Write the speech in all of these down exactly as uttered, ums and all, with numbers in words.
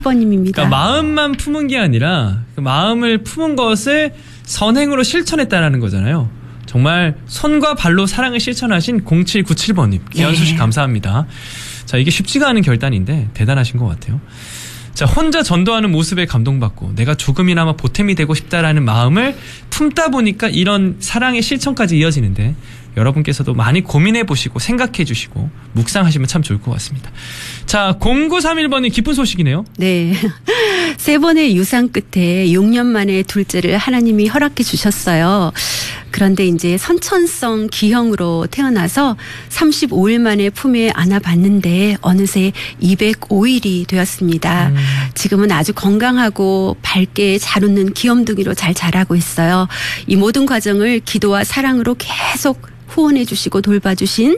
번님입니다. 그러니까 마음만 품은 게 아니라 그 마음을 품은 것을 선행으로 실천했다라는 거잖아요. 정말 손과 발로 사랑을 실천하신 공칠구칠 번님 귀한 네. 소식 감사합니다. 자, 이게 쉽지가 않은 결단인데 대단하신 것 같아요. 자, 혼자 전도하는 모습에 감동받고 내가 조금이나마 보탬이 되고 싶다라는 마음을 품다 보니까 이런 사랑의 실천까지 이어지는데 여러분께서도 많이 고민해 보시고 생각해 주시고 묵상하시면 참 좋을 것 같습니다. 자, 공구삼일 번님 기쁜 소식이네요. 네. 세 번의 유산 끝에 육 년 만에 둘째를 하나님이 허락해 주셨어요. 그런데 이제 선천성 기형으로 태어나서 삼십오 일 만에 품에 안아봤는데 어느새 이백오 일이 되었습니다. 음. 지금은 아주 건강하고 밝게 잘 웃는 귀염둥이로 잘 자라고 있어요. 이 모든 과정을 기도와 사랑으로 계속 후원해 주시고 돌봐주신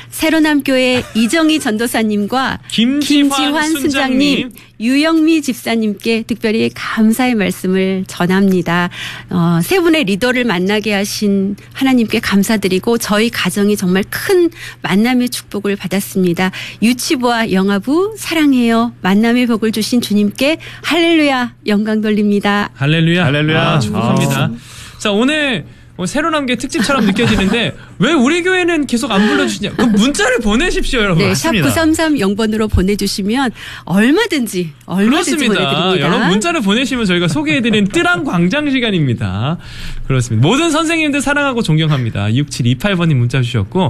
새로남교회 이정희 전도사님과 김지환, 김지환 순장님, 순장님, 유영미 집사님께 특별히 감사의 말씀을 전합니다. 어, 세 분의 리더를 만나게 하신 하나님께 감사드리고 저희 가정이 정말 큰 만남의 축복을 받았습니다. 유치부와 영아부 사랑해요. 만남의 복을 주신 주님께 할렐루야 영광 돌립니다. 할렐루야. 할렐루야. 아, 축복합니다. 아. 자, 오늘 뭐 새로남교회 특집처럼 느껴지는데 왜 우리 교회는 계속 안 불러주시냐? 그럼 문자를 보내십시오, 여러분. 네, 샵 구삼삼영 번으로 보내주시면 얼마든지 얼마든지 그렇습니다. 보내드립니다. 여러분 문자를 보내시면 저희가 소개해드리는 뜨랑 광장 시간입니다. 그렇습니다. 모든 선생님들 사랑하고 존경합니다. 육칠이팔 번님 문자 주셨고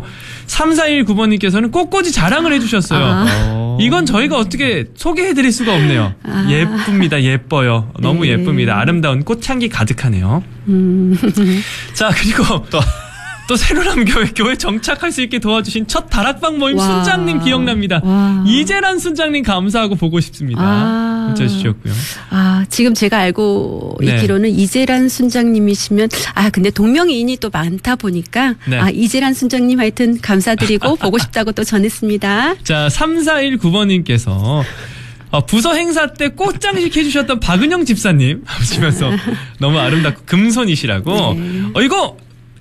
삼사일구 번님께서는 꽃꽂이 자랑을 해주셨어요. 아. 이건 저희가 어떻게 소개해드릴 수가 없네요. 아. 예쁩니다. 예뻐요. 너무 네. 예쁩니다. 아름다운 꽃향기 가득하네요. 음. 자, 그리고 또, 또 새로남교회 교회 정착할 수 있게 도와주신 첫 다락방 모임 와. 순장님 기억납니다. 와. 이재란 순장님 감사하고 보고 싶습니다. 아. 문자 주셨고요. 아, 지금 제가 알고 네. 있기로는 이재란 순장님이시면 아, 근데 동명이인이 또 많다 보니까 네. 아, 이재란 순장님 하여튼 감사드리고 보고 싶다고 또 전했습니다. 자, 삼사일구 번님께서 어, 부서 행사 때 꽃장식 해주셨던 박은영 집사님 하시면서 너무 아름답고 금손이시라고. 네. 어 이거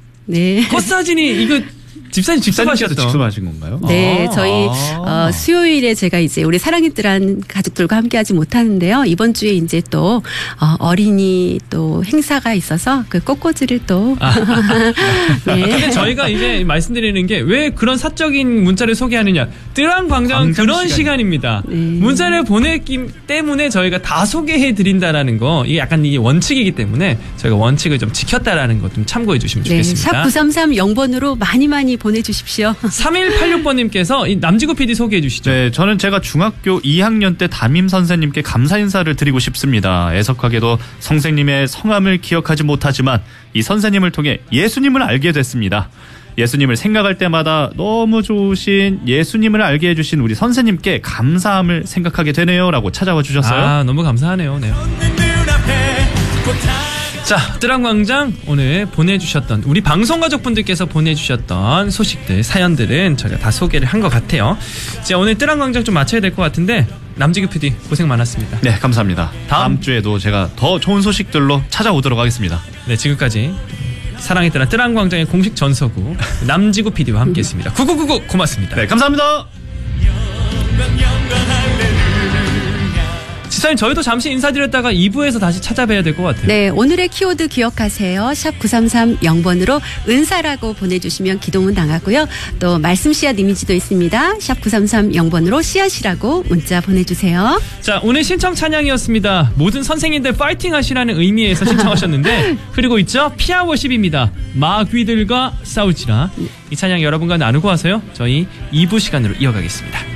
네. 꽃 사진이 이거 집사님 직접 하셨던. 직접 하신 건가요? 네, 아~ 저희 어, 수요일에 제가 이제 우리 사랑이들한 가족들과 함께하지 못하는데요. 이번 주에 이제 또 어, 어린이 또 행사가 있어서 그 꽃꽂이를 또. 아. 네. 근데 저희가 이제 말씀드리는 게 왜 그런 사적인 문자를 소개하느냐? 뜨랑 광장 그런 시간. 시간입니다. 네. 문자를 보냈기 때문에 저희가 다 소개해 드린다라는 거 이게 약간 이게 원칙이기 때문에 저희가 원칙을 좀 지켰다라는 거 좀 참고해 주시면 좋겠습니다. 네, 샵 구삼삼영 번으로 많이 많이 보내주십시오. 삼일팔육 번님께서 이 남지구 피디 소개해 주시죠. 네, 저는 제가 중학교 이 학년 때 담임 선생님께 감사 인사를 드리고 싶습니다. 애석하게도 선생님의 성함을 기억하지 못하지만 이 선생님을 통해 예수님을 알게 됐습니다. 예수님을 생각할 때마다 너무 좋으신 예수님을 알게 해주신 우리 선생님께 감사함을 생각하게 되네요 라고 찾아와 주셨어요. 아, 너무 감사하네요. 네. 자, 뜨랑광장 오늘 보내주셨던 우리 방송가족분들께서 보내주셨던 소식들 사연들은 저희가 다 소개를 한 것 같아요. 자, 오늘 뜨랑광장 좀 마쳐야 될 것 같은데 남지규 피디 고생 많았습니다. 네, 감사합니다. 다음, 다음 주에도 제가 더 좋은 소식들로 찾아오도록 하겠습니다. 네, 지금까지 사랑의 뜨랑 뜨랑광장의 공식 전서구 남지구 피디와 함께했습니다. 구구구구 고맙습니다. 네, 감사합니다. 지사님 저희도 잠시 인사드렸다가 이 부에서 다시 찾아뵈야 될 것 같아요. 네, 오늘의 키워드 기억하세요. 샵 구삼삼영 번으로 은사라고 보내주시면 기도문 당하고요. 또 말씀 씨앗 이미지도 있습니다. 샵 구삼삼영 번으로 씨앗이라고 문자 보내주세요. 자, 오늘 신청 찬양이었습니다. 모든 선생님들 파이팅 하시라는 의미에서 신청하셨는데 그리고 있죠? 피아 워십입니다. 마귀들과 싸우지라. 이 찬양 여러분과 나누고 와서요. 저희 이 부 시간으로 이어가겠습니다.